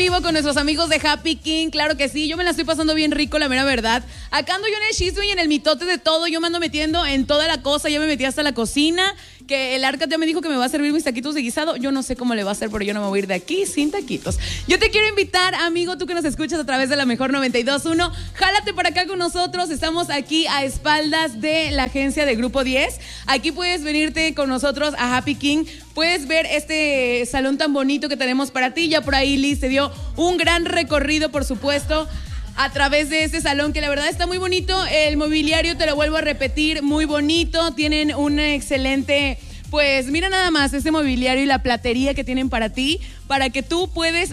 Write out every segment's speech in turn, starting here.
vivo con nuestros amigos de Happy King, claro que sí, yo me la estoy pasando bien rico, la mera verdad. Acá ando yo en el chisme y en el mitote de todo, yo me ando metiendo en toda la cosa, ya me metí hasta la cocina, que el Arca ya me dijo que me va a servir mis taquitos de guisado, yo no sé cómo le va a hacer, pero yo no me voy a ir de aquí sin taquitos. Yo te quiero invitar, amigo, tú que nos escuchas a través de la Mejor 92.1, jálate para acá con nosotros, estamos aquí a espaldas de la agencia de Grupo 10, aquí puedes venirte con nosotros a Happy King, puedes ver este salón tan bonito que tenemos para ti, ya por ahí Liz te dio un gran recorrido, por supuesto, a través de este salón que la verdad está muy bonito, el mobiliario, te lo vuelvo a repetir, muy bonito, tienen un excelente, pues mira nada más este mobiliario y la platería que tienen para ti, para que tú puedes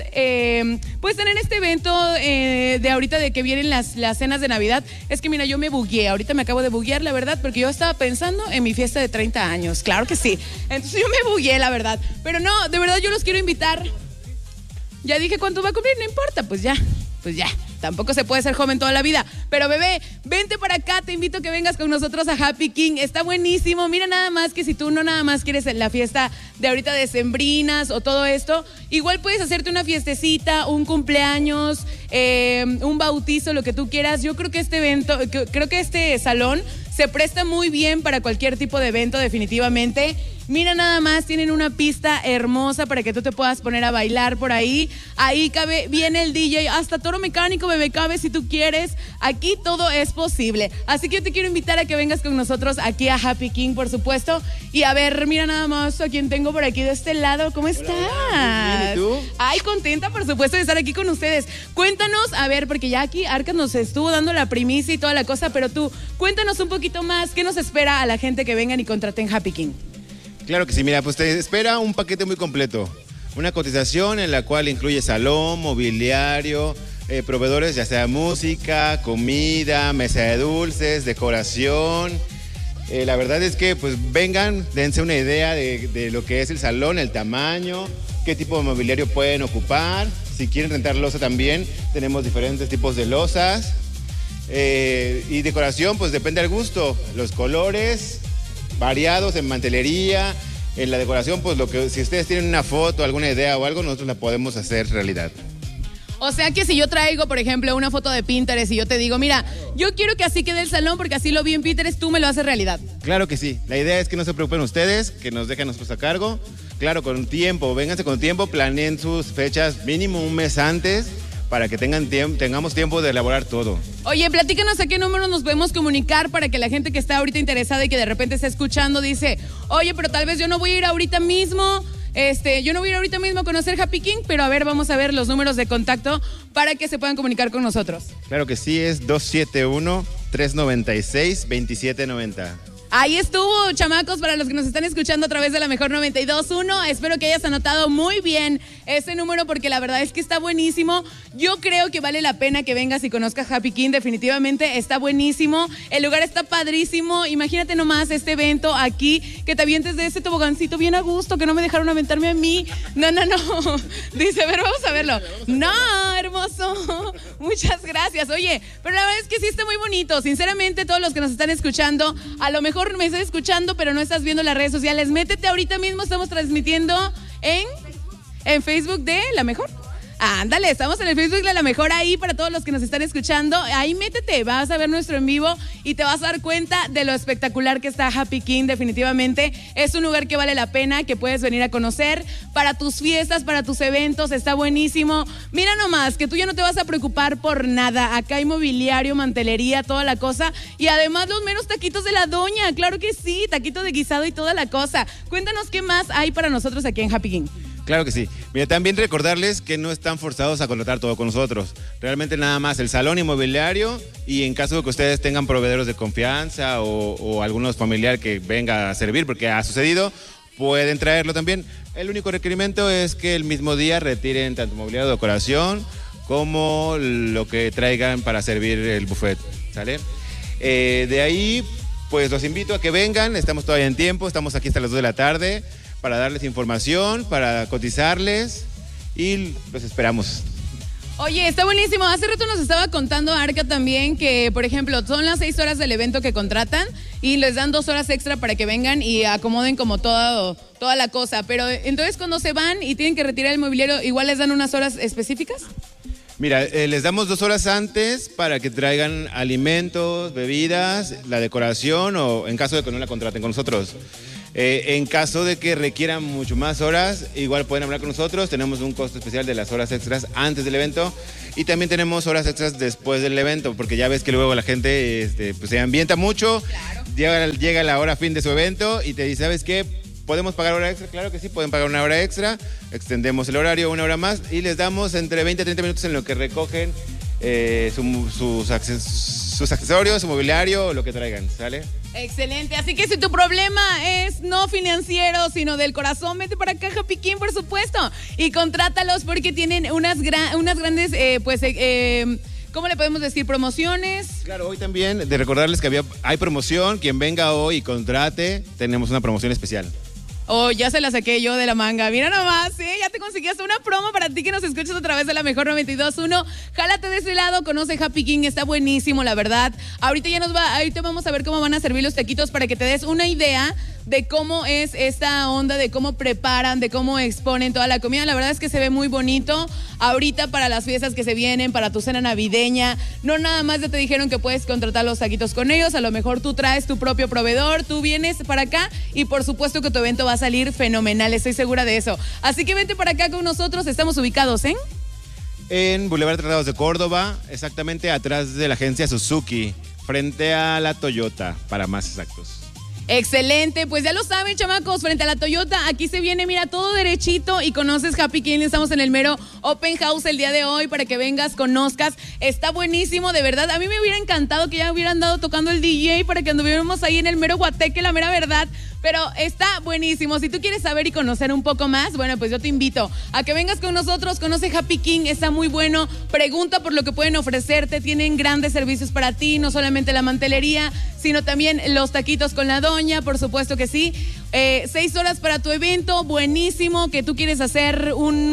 tener este evento de ahorita de que vienen las cenas de Navidad. Es que mira, yo me bugueé, ahorita me acabo de buguear, la verdad, porque yo estaba pensando en mi fiesta de 30 años, claro que sí, entonces yo me bugueé, la verdad, pero no, de verdad yo los quiero invitar. Ya dije cuánto va a cumplir, no importa, pues ya. Tampoco se puede ser joven toda la vida. Pero bebé, vente para acá, te invito a que vengas con nosotros a Happy King. Está buenísimo. Mira nada más que si tú no nada más quieres la fiesta de ahorita de sembrinas o todo esto, igual puedes hacerte una fiestecita, un cumpleaños, un bautizo, lo que tú quieras. Yo creo que este salón se presta muy bien para cualquier tipo de evento, definitivamente. Mira nada más, tienen una pista hermosa para que tú te puedas poner a bailar por ahí. Ahí viene el DJ, hasta toro mecánico, bebé, cabe si tú quieres. Aquí todo es posible. Así que yo te quiero invitar a que vengas con nosotros aquí a Happy King, por supuesto. Y a ver, mira nada más a quien tengo por aquí de este lado. ¿Cómo estás? Hola, ¿y tú? Ay, contenta, por supuesto, de estar aquí con ustedes. Cuéntanos, a ver, porque ya aquí Arcas nos estuvo dando la primicia y toda la cosa, pero tú, cuéntanos un poquito más, ¿qué nos espera a la gente que vengan y contraten Happy King? Claro que sí, mira, pues te espera un paquete muy completo. Una cotización en la cual incluye salón, mobiliario, proveedores, ya sea música, comida, mesa de dulces, decoración. La verdad es que pues vengan, dense una idea de lo que es el salón, el tamaño, qué tipo de mobiliario pueden ocupar. Si quieren rentar losa también, tenemos diferentes tipos de losas. Y decoración, pues depende del gusto, los colores variados en mantelería, en la decoración, pues si ustedes tienen una foto, alguna idea o algo, nosotros la podemos hacer realidad. O sea que si yo traigo, por ejemplo, una foto de Pinterest y yo te digo, mira, yo quiero que así quede el salón porque así lo vi en Pinterest, tú me lo haces realidad. Claro que sí, la idea es que no se preocupen ustedes, que nos dejen nosotros a cargo. Claro, con tiempo, vénganse con tiempo, planeen sus fechas mínimo un mes antes para que tengamos tiempo de elaborar todo. Oye, platícanos a qué número nos podemos comunicar para que la gente que está ahorita interesada y que de repente está escuchando dice, oye, pero tal vez yo no voy a ir ahorita mismo, a conocer Happy King, pero a ver, vamos a ver los números de contacto para que se puedan comunicar con nosotros. Claro que sí, es 271-396-2790. Ahí estuvo, chamacos, para los que nos están escuchando a través de la Mejor 92.1. Espero que hayas anotado muy bien ese número porque la verdad es que está buenísimo. Yo creo que vale la pena que vengas y conozcas Happy King. Definitivamente está buenísimo. El lugar está padrísimo. Imagínate nomás este evento aquí, que te avientes de ese tobogancito bien a gusto, que no me dejaron aventarme a mí. No. Dice, a ver, vamos a verlo. No, hermoso. Muchas gracias. Oye, pero la verdad es que sí está muy bonito. Sinceramente, todos los que nos están escuchando, a lo mejor me estás escuchando, pero no estás viendo las redes sociales. Métete ahorita mismo, estamos transmitiendo en Facebook de La Mejor. Ándale, estamos en el Facebook de La Mejor ahí para todos los que nos están escuchando. Ahí métete, vas a ver nuestro en vivo y te vas a dar cuenta de lo espectacular que está Happy King. Definitivamente es un lugar que vale la pena, que puedes venir a conocer para tus fiestas, para tus eventos. Está buenísimo. Mira nomás, que tú ya no te vas a preocupar por nada. Acá hay mobiliario, mantelería, toda la cosa. Y además los menos taquitos de la doña. Claro que sí, taquito de guisado y toda la cosa. Cuéntanos qué más hay para nosotros aquí en Happy King. Claro que sí. Mira, también recordarles que no están forzados a contratar todo con nosotros. Realmente nada más el salón inmobiliario y en caso de que ustedes tengan proveedores de confianza o algunos familiar que venga a servir, porque ha sucedido, pueden traerlo también. El único requerimiento es que el mismo día retiren tanto mobiliario de decoración como lo que traigan para servir el buffet, ¿sale? De ahí, pues los invito a que vengan, estamos todavía en tiempo, estamos aquí hasta las 2 de la tarde. Para darles información, para cotizarles y los esperamos. Oye, está buenísimo. Hace rato nos estaba contando Arca también que, por ejemplo, son las 6 horas del evento que contratan y les dan 2 horas extra para que vengan y acomoden como toda la cosa. Pero entonces cuando se van y tienen que retirar el mobiliario, ¿igual les dan unas horas específicas? Mira, les damos 2 horas antes para que traigan alimentos, bebidas, la decoración o en caso de que no la contraten con nosotros. En caso de que requieran mucho más horas, igual pueden hablar con nosotros. Tenemos un costo especial de las horas extras antes del evento y también tenemos horas extras después del evento, porque ya ves que luego la gente pues se ambienta mucho, claro. Llega la hora fin de su evento y te dice, ¿sabes qué? ¿Podemos pagar hora extra? Claro que sí, pueden pagar una hora extra, extendemos el horario 1 hora más y les damos entre 20 a 30 minutos en lo que recogen sus accesorios, su mobiliario o lo que traigan, ¿sale? Excelente, así que si tu problema es no financiero, sino del corazón, vete para acá, Happy King, por supuesto, y contrátalos porque tienen unas grandes, ¿cómo le podemos decir? ¿Promociones? Claro, hoy también, de recordarles que hay promoción, quien venga hoy y contrate, tenemos una promoción especial. Oh, ya se la saqué yo de la manga. Mira nomás, ya te conseguiste una promo para ti que nos escuchas a través de la mejor 92.1. Jálate de ese lado, conoce Happy King, está buenísimo, la verdad. Ahorita vamos a ver cómo van a servir los taquitos para que te des una idea de cómo es esta onda, de cómo preparan, de cómo exponen toda la comida. La verdad es que se ve muy bonito. Ahorita para las fiestas que se vienen, para tu cena navideña, no nada más ya te dijeron que puedes contratar los taquitos con ellos. A lo mejor tú traes tu propio proveedor, tú vienes para acá y por supuesto que tu evento va a salir fenomenal, estoy segura de eso. Así que vente para acá con nosotros, estamos ubicados en Boulevard Tratados de Córdoba, exactamente atrás de la agencia Suzuki, frente a la Toyota, para más exactos. Excelente, pues ya lo saben, chamacos, frente a la Toyota, aquí se viene, mira, todo derechito y conoces Happy King. Estamos en el mero Open House el día de hoy para que vengas, conozcas, está buenísimo, de verdad. A mí me hubiera encantado que ya hubieran dado tocando el DJ para que anduviéramos ahí en el mero Guateque, la mera verdad, pero está buenísimo. Si tú quieres saber y conocer un poco más, bueno, pues yo te invito a que vengas con nosotros, conoce Happy King, está muy bueno, pregunta por lo que pueden ofrecerte, tienen grandes servicios para ti, no solamente la mantelería, sino también los taquitos con la doña, por supuesto que sí. 6 horas para tu evento, buenísimo, que tú quieres hacer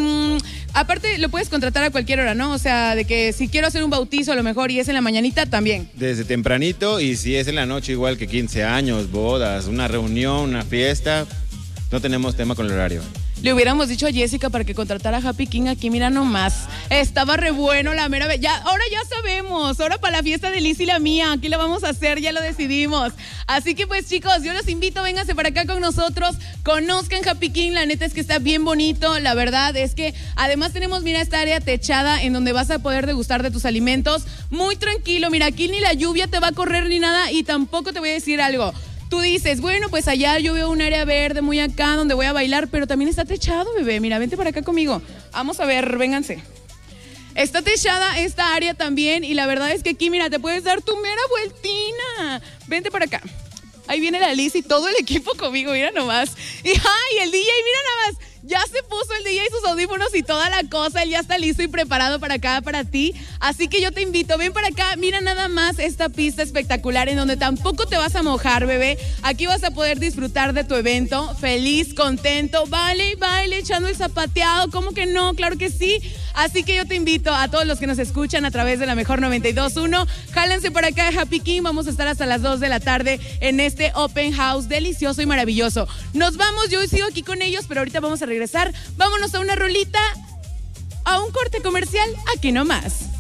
aparte lo puedes contratar a cualquier hora, ¿no? O sea, de que si quiero hacer un bautizo a lo mejor y es en la mañanita, también. Desde tempranito y si es en la noche igual que 15 años, bodas, una reunión, una fiesta, no tenemos tema con el horario. Le hubiéramos dicho a Jessica para que contratara a Happy King aquí, mira nomás. Estaba re bueno la mera vez. Ahora ya sabemos, ahora para la fiesta de Liz y la mía, aquí la vamos a hacer, ya lo decidimos. Así que pues chicos, yo los invito, vénganse para acá con nosotros, conozcan Happy King, la neta es que está bien bonito, la verdad es que además tenemos, mira, esta área techada en donde vas a poder degustar de tus alimentos, muy tranquilo, mira, aquí ni la lluvia te va a correr ni nada y tampoco te voy a decir algo. Tú dices, bueno, pues allá yo veo un área verde muy acá donde voy a bailar, pero también está techado, bebé. Mira, vente para acá conmigo. Vamos a ver, vénganse. Está techada esta área también y la verdad es que aquí, mira, te puedes dar tu mera vueltina. Vente para acá. Ahí viene la Liz y todo el equipo conmigo, mira nomás. Y ¡ay! El DJ, mira nada más. Ya se puso el DJ sus audífonos y toda la cosa, él ya está listo y preparado para acá, para ti. Así que yo te invito, ven para acá, mira nada más esta pista espectacular en donde tampoco te vas a mojar, bebé. Aquí vas a poder disfrutar de tu evento, feliz, contento, baile, echando el zapateado, ¿cómo que no? Claro que sí. Así que yo te invito a todos los que nos escuchan a través de la mejor 92.1, jálense para acá de Happy King, vamos a estar hasta las 2 de la tarde en este Open House delicioso y maravilloso. Nos vamos, yo sigo aquí con ellos, pero ahorita vamos a regresar. Vámonos a una rolita, a un corte comercial, aquí nomás.